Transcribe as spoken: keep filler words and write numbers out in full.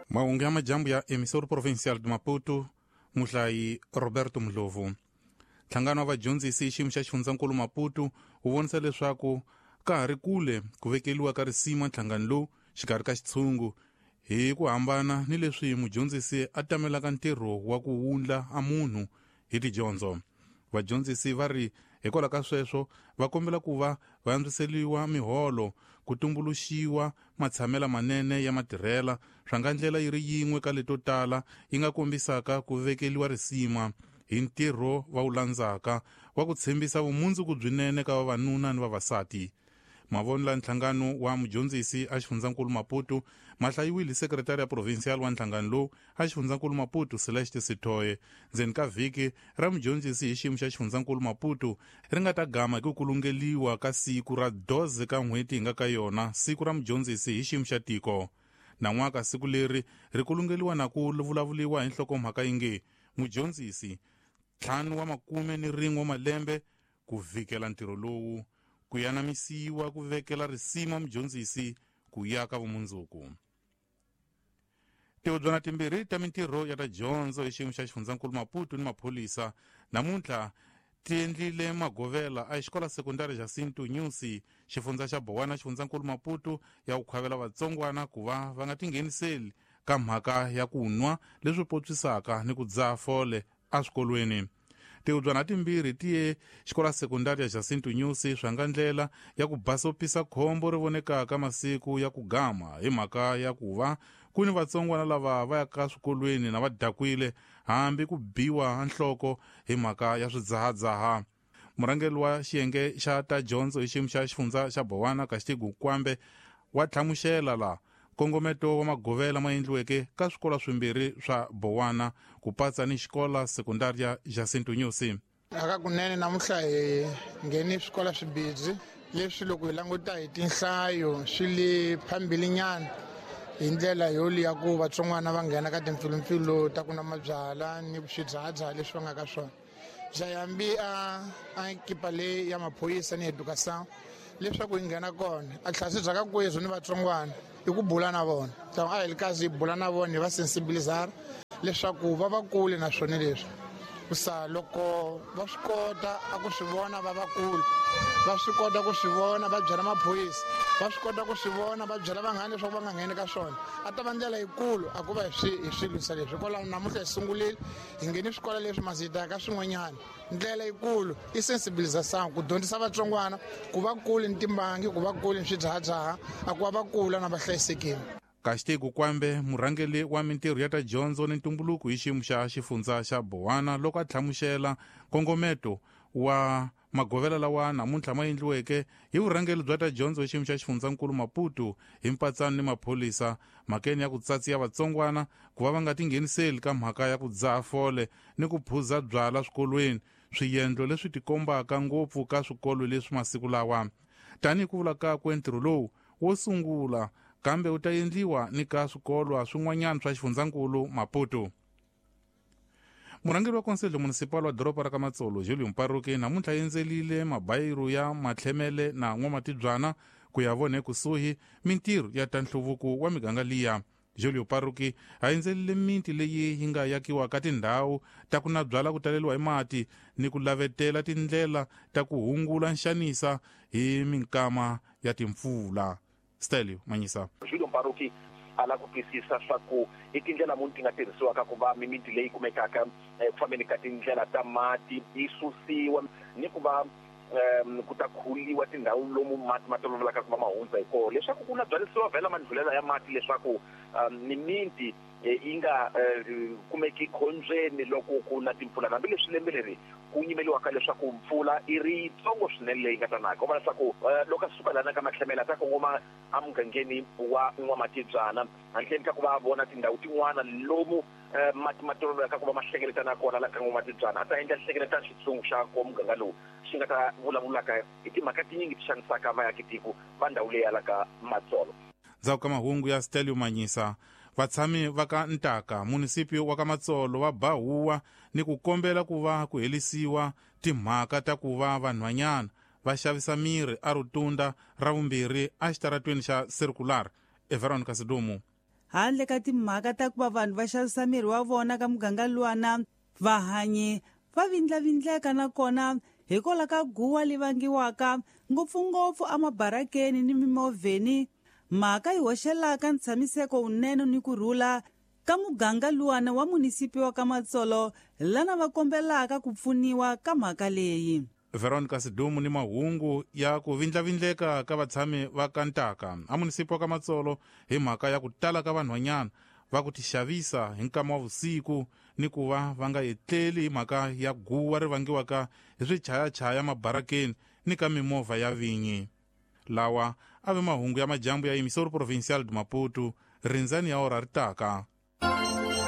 mahungu ya majambu ya emisori provincial de Maputo, muhlayi Roberto Mdlovu. Nhlangano wa vadyondzisi hi xiyimo xa xifundzankulu Maputo wu vonisa leswaku ka ha ri kule ku vekeliwa ka risima nhlangano lowu xikarhi ka xitshungu hi ku hambana ni leswi mudyondzisi a tamelaka ntirho wa ku wundla a munhu hi tidyondzo. Vadyondzisi va ri hikwalaho ka sweswo va kombela ku va va antswiseliwa miholo, ku tumbuluxiwa matshamela manene ya matirhela, swa nga ndlela yi ri yin'we ka leto tala yi nga kombisaka ku vekeliwa risima hi ntirho va wu landzaka wa ku tshembisa vumundzuku byinene ka vavanuna ni vavasati. Mavonela nhlangano wa mudyondzisi a xifundzankulu Maputo ma hlayiwile sekretari ya provincial wa nhlangano lowu a xifundzankulu Maputo Celeste Sithoye ndzeni ka vhiki ra mudyondzisi hi xiyimo xa xifundzankulu Maputo ri nga ta gama hi ku kulungeliwa ka siku ra doze ka n'hweti hi nga ka yona siku ra mudyondzisi hi xiyimo xa tiko. Nan'waka siku leri ri kulungeliwa na ku vulavuliwa hi nhlokomhaka yinge mudyondzisi ntlhanu wa makume ni rin'we wa malembe ku vhikela ntirho lowu, ku yanamisiwa ku vekela risima mudyondzisi ku yaka vumundzuku. Tihubyana timbirhi ta mintirho ya ta dyondzo hi xiyimo xa xifundzankulu Maputo ni maphorisa namuntlha ti endlile magovela a xikola sekundari xa Jacinto Nyusi xifundza xa Bowana xifundzankulu Maputo ya ku khwavela vatsongwana ku va va nga tingheniseli ka mhaka ya ku nwa leswi potswisaka ni ku dzaha fole a swikolweni. Tihubyana timbirhi tiye xikola sekundari ya Jacinto Nyusi swa nga ndlela ya ku basopisa khombo ri vonekaka masiku ya ku gama hi mhaka ya ku va ku ni vatsongwana lava va yaka swikolweni na va dakwile hambi ku biwa nhloko hi mhaka ya swidzahadzaha. Murhangeri wa xiyenge xa ta dyondzo hi xiyimo xa xifundza xa Bowana Kastigo Kwambe wa tlhamuxela la kongometo wa magovela ma endliweke ka swikola swimbirhi swa Bowana ku patsa ni xikola sekundari ya Jacinto Nyusi. Aka kunene namuntlha hi ngheni swikola swibidzi leswi loko hi languta hi tinhlayo swi le phambili nyana hi ndlela yoli ya ku vatsongwana va nghena ka timpfilumpfilu ta ku na mabyala ni swidzahadzaha leswi va nga ka swona. Jayambi a a ekipa leyi ya maphoyisa ni education leswaku hi nghena kona a tlhasi bya ka kwezo ni vatsongwana i ku bula na vona a hi ri kazi hi bula na vona hi va sensibilizara leswaku va va kule na swona leswi kusa loko va swi kota a ku swi vona vavakulu va swi kota ku swi vona va byela maphoyisa va swi kota ku swi vona va byela vanghana leswaku va nga ngheni ka swona a ta va ndlela yikulu a ku va hi swi lwisa leswi hikwalaho namuntlha hi sungulile hi ngheni swikola leswi masita ka swin'wanyana ndlela yikulu i sensibilization ku dyondzisa vatsongwana ku va kule ni timbangi ku va kule ni swidzahadzaha a ku va va kula na va hlayisekile. Kastigo Kwambe murhangeli wa mintirho ya ta dyondzo ni ntumbuluko hi xiyimo xa xifundza xa Bowana loko a tlhamuxela kongometo wa magovela lawa namuntlha ma endliweke hi vurhangeli bya ta dyondzo hi xiyimo xa xifundzankulu Maputo hi mpatsano ni maphorisa makeni ya ku tsatsiya vatsongwana ku va va nga tingheniseli ka mhaka ya ku dzaha fole ni ku phuza byala swikolweni, swiyendlo leswi tikombaka ngopfu ka swikolo leswi masiku lawa. Tanihi ku vula kakwe ntirho lowu wo sungula kambe wu ta endliwa ni ka swikolo swin'wanyana swa xifundzankulu Maputo. Murhangeri wa konsele municipal wa doroba ra ka Matsolo Julio Mparuki namuntlha endzelile mabayiro ya matlhemele na n'wamatibyana ku ya vona kusuhi mintirho ya ta nhluvuko wa miganga liya. Julio Mparuki a endzelile miti leyi yi nga yakiwa ka tindhawu ta ku na byala ku taleliwa hi mati ni ku lavetela tindlela ta ku hungula nxanisa hi minkama ya timpfula. Stelio Manyisa. Julio Mparuki ala ku twisisa swa ku i tindlela munhu ti nga tirhisiwaka ku va mimiti leyi kumekaka ku fambeni ka tindlela ta mati yi susiwa ni ku va um ku ta khuliwa tindhawu lomu mati ma tolovelaka ku va mahundza hi kona leswaku ku na byarisiwa vhela mandzulela ya mati leswaku um mimiti yi nga kumeki khombyeni loko ku na timpfula hambileswi lembe leri ku yimeliwaka leswaku mpfula i ri yitsongo swinene leyi nga tanaka u vona leswaku loko a suka lana ka matlhemela ta kongoma a mugangeni wa n'wamatibyana handleni ka ku va vona tindhawu tin'wana lomu mati ma tolovelaka ku va ma hlengeletana kona la ka n'wamatibyana a ta endla hlengeleta xitsungu xa ko muganga lowu xi nga ta vulavulaka i timhaka tinyingi ti xanisaka vaakitiko va ndhawu leyi ala ka Matsolo. Ndzhaku ka mahungu ya Stelio Manyisa, vatshami va ka Ntaka munisipio wa ka Matsolo va bahuwa ni ku kombela ku va ku helisiwa timhaka ta ku va vanhwanyana va xavisa miri a Rotunda ra vumbirhi a xitaratweni xa Circular eVeronica Sidomu. handle ka timhaka ta ku va vanhu va xavisa miri wa vona ka muganga luwana vahanyi va vindlavindleka nakona hikola ka guwa leyi vangiwaka ngopfungopfu amabarakeni ni mimovheni mhaka yi hoxelaka ntshamiseko wunene ni kurhula ka muganga luwana wa munisipi wa ka Matsolo lana va kombelaka ku pfuniwa ka mhaka leyi. Veronica Sidumu ni mahungu ya ku vindlavindleka ka vatshami va ka Ntaka a munisipi wa ka Matsolo hi mhaka ya ku tala ka vanhwanyana va ku tixavisa hi nkama wa vusiku ni ku va va nga etleli hi mhaka ya guwa ri vangiwaka hi swichayachaya mabarakeni ni ka mimovha ya vinyi. Lawa a ve mahungu ya majambu ya emisori provincial de Maputo rindzani ya ora ri taka.